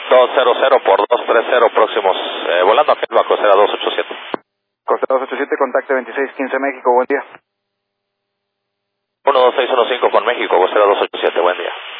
200 por 230 próximos, volando a Kelva, Costera 287. Costera 287, contacte 2615 México, buen día. 12615 con México, Costera 287, buen día.